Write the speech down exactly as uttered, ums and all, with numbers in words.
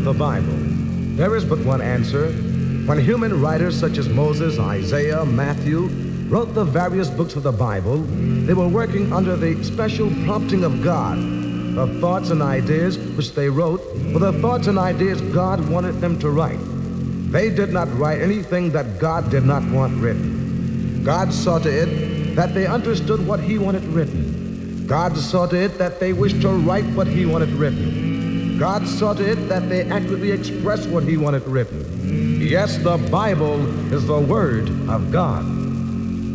the Bible? There is but one answer. When human writers such as Moses, Isaiah, Matthew wrote the various books of the Bible, they were working under the special prompting of God. The thoughts and ideas which they wrote were the thoughts and ideas God wanted them to write. They did not write anything that God did not want written. God saw to it that they understood what He wanted written. God saw to it that they wished to write what He wanted written. God saw to it that they accurately expressed what He wanted written. Yes, the Bible is the Word of God.